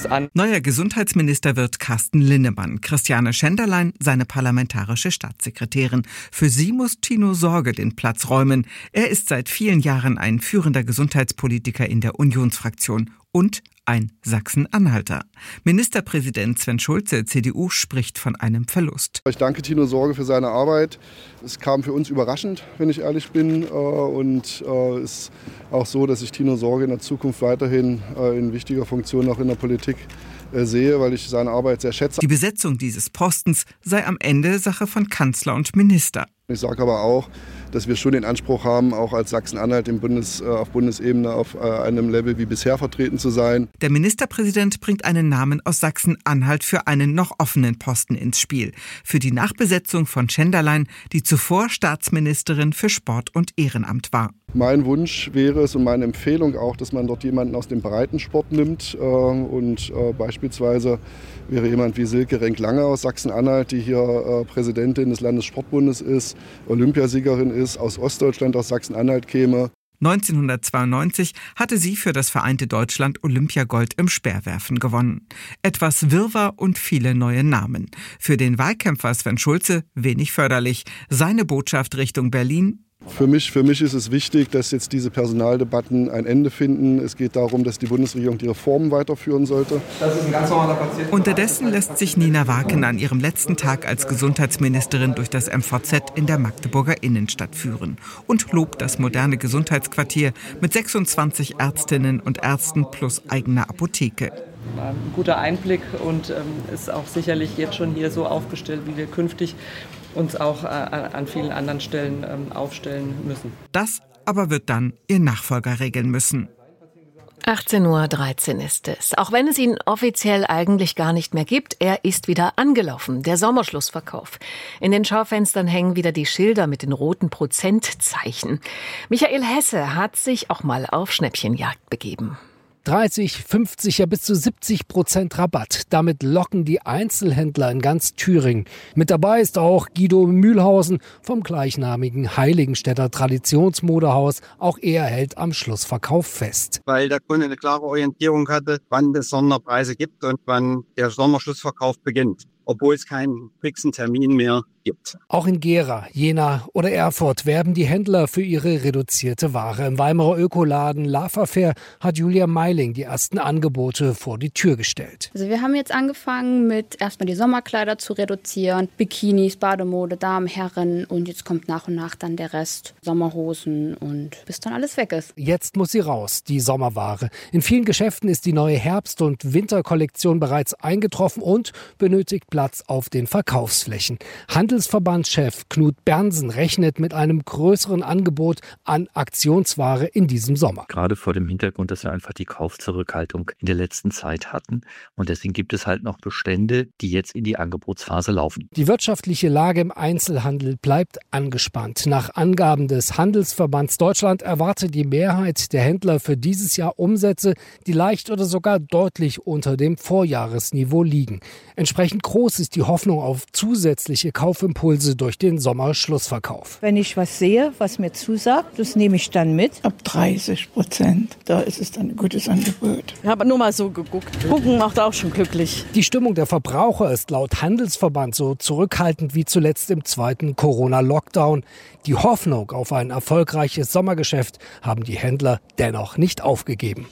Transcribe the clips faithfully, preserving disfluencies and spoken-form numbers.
uns an. Neuer Gesundheitsminister wird Carsten Linnemann. Christiane Schenderlein, seine parlamentarische Staatssekretärin. Für sie muss Tino Sorge den Platz räumen. Er ist seit vielen Jahren ein führender Gesundheitspolitiker in der Unionsfraktion und ein Sachsen-Anhalter. Ministerpräsident Sven Schulze, C D U, spricht von einem Verlust. Ich danke Tino Sorge für seine Arbeit. Es kam für uns überraschend, wenn ich ehrlich bin. Und es ist auch so, dass ich Tino Sorge in der Zukunft weiterhin in wichtiger Funktion auch in der Politik sehe, weil ich seine Arbeit sehr schätze. Die Besetzung dieses Postens sei am Ende Sache von Kanzler und Minister. Ich sage aber auch, dass wir schon den Anspruch haben, auch als Sachsen-Anhalt im Bundes, auf Bundesebene auf einem Level wie bisher vertreten zu sein. Der Ministerpräsident bringt einen Namen aus Sachsen-Anhalt für einen noch offenen Posten ins Spiel. Für die Nachbesetzung von Schenderlein, die zuvor Staatsministerin für Sport und Ehrenamt war. Mein Wunsch wäre es und meine Empfehlung auch, dass man dort jemanden aus dem Breitensport nimmt. Und beispielsweise wäre jemand wie Silke Renk-Lange aus Sachsen-Anhalt, die hier Präsidentin des Landessportbundes ist, Olympiasiegerin ist, aus Ostdeutschland, aus Sachsen-Anhalt käme. neunzehnhundertzweiundneunzig hatte sie für das vereinte Deutschland Olympiagold im Speerwerfen gewonnen. Etwas Wirrwarr und viele neue Namen. Für den Wahlkämpfer Sven Schulze wenig förderlich. Seine Botschaft Richtung Berlin: Für mich, für mich ist es wichtig, dass jetzt diese Personaldebatten ein Ende finden. Es geht darum, dass die Bundesregierung die Reformen weiterführen sollte. Das ist ein ganz normaler Patient. Unterdessen lässt sich Nina Waken an ihrem letzten Tag als Gesundheitsministerin durch das M V Z in der Magdeburger Innenstadt führen und lobt das moderne Gesundheitsquartier mit sechsundzwanzig Ärztinnen und Ärzten plus eigener Apotheke. Ein guter Einblick und ähm, ist auch sicherlich jetzt schon hier so aufgestellt, wie wir künftig uns auch äh, an vielen anderen Stellen ähm, aufstellen müssen. Das aber wird dann ihr Nachfolger regeln müssen. achtzehn Uhr dreizehn ist es. Auch wenn es ihn offiziell eigentlich gar nicht mehr gibt, er ist wieder angelaufen, der Sommerschlussverkauf. In den Schaufenstern hängen wieder die Schilder mit den roten Prozentzeichen. Michael Hesse hat sich auch mal auf Schnäppchenjagd begeben. dreißig, fünfzig, ja bis zu siebzig Prozent Rabatt. Damit locken die Einzelhändler in ganz Thüringen. Mit dabei ist auch Guido Mühlhausen vom gleichnamigen Heiligenstädter Traditionsmodehaus. Auch er hält am Schlussverkauf fest. Weil der Kunde eine klare Orientierung hatte, wann es Sonderpreise gibt und wann der Sommerschlussverkauf beginnt, obwohl es keinen fixen Termin mehr gibt. Auch in Gera, Jena oder Erfurt werben die Händler für ihre reduzierte Ware. Im Weimarer Ökoladen Lava Fair hat Julia Meiling die ersten Angebote vor die Tür gestellt. Also wir haben jetzt angefangen mit erstmal die Sommerkleider zu reduzieren, Bikinis, Bademode, Damen, Herren und jetzt kommt nach und nach dann der Rest, Sommerhosen und bis dann alles weg ist. Jetzt muss sie raus, die Sommerware. In vielen Geschäften ist die neue Herbst- und Winterkollektion bereits eingetroffen und benötigt Platz auf den Verkaufsflächen. Handelsverbandschef Knut Bernsen rechnet mit einem größeren Angebot an Aktionsware in diesem Sommer. Gerade vor dem Hintergrund, dass wir einfach die Kaufzurückhaltung in der letzten Zeit hatten. Und deswegen gibt es halt noch Bestände, die jetzt in die Angebotsphase laufen. Die wirtschaftliche Lage im Einzelhandel bleibt angespannt. Nach Angaben des Handelsverbands Deutschland erwartet die Mehrheit der Händler für dieses Jahr Umsätze, die leicht oder sogar deutlich unter dem Vorjahresniveau liegen. Entsprechend groß ist die Hoffnung auf zusätzliche Kaufimpulse durch den Sommerschlussverkauf. Wenn ich was sehe, was mir zusagt, das nehme ich dann mit. Ab dreißig Prozent, da ist es dann ein gutes Angebot. Ich habe nur mal so geguckt. Gucken macht auch schon glücklich. Die Stimmung der Verbraucher ist laut Handelsverband so zurückhaltend wie zuletzt im zweiten Corona-Lockdown. Die Hoffnung auf ein erfolgreiches Sommergeschäft haben die Händler dennoch nicht aufgegeben.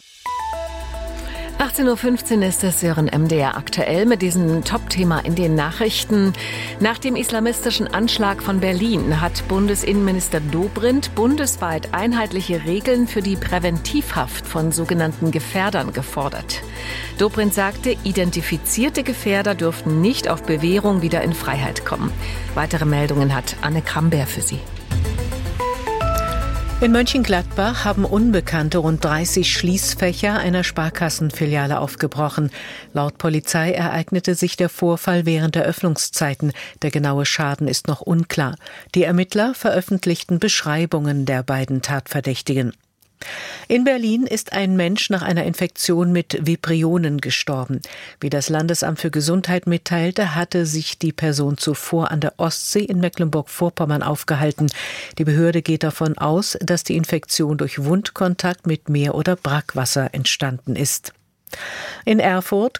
achtzehn Uhr fünfzehn ist es, Sören M D R aktuell mit diesem Top-Thema in den Nachrichten. Nach dem islamistischen Anschlag von Berlin hat Bundesinnenminister Dobrindt bundesweit einheitliche Regeln für die Präventivhaft von sogenannten Gefährdern gefordert. Dobrindt sagte, identifizierte Gefährder dürften nicht auf Bewährung wieder in Freiheit kommen. Weitere Meldungen hat Anne Kramberg für Sie. In Mönchengladbach haben Unbekannte rund dreißig Schließfächer einer Sparkassenfiliale aufgebrochen. Laut Polizei ereignete sich der Vorfall während der Öffnungszeiten. Der genaue Schaden ist noch unklar. Die Ermittler veröffentlichten Beschreibungen der beiden Tatverdächtigen. In Berlin ist ein Mensch nach einer Infektion mit Vibrionen gestorben. Wie das Landesamt für Gesundheit mitteilte, hatte sich die Person zuvor an der Ostsee in Mecklenburg-Vorpommern aufgehalten. Die Behörde geht davon aus, dass die Infektion durch Wundkontakt mit Meer- oder Brackwasser entstanden ist. In Erfurt